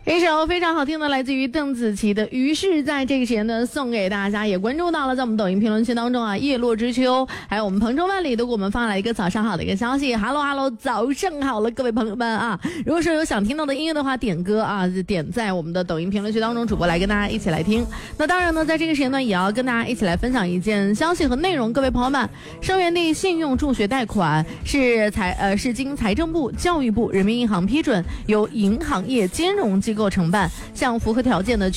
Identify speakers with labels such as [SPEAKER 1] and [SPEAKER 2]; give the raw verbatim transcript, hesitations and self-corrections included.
[SPEAKER 1] 一首非常好听的来自于邓紫棋的于是在这个时间呢送给大家，也关注到了在我们抖音评论区当中啊，叶落知秋还有我们鹏程万里都给我们发来一个早上好的一个消息。 Hello Hello 早上好了各位朋友们啊，如果说有想听到的音乐的话点歌啊，点在我们的抖音评论区当中，主播来跟大家一起来听。那当然呢在这个时间呢也要跟大家一起来分享一件消息和内容。各位朋友们，生源地信用助学贷款是财呃是经财政部、教育部、人民银行批准，由银行业金融机构承办，向符合条件的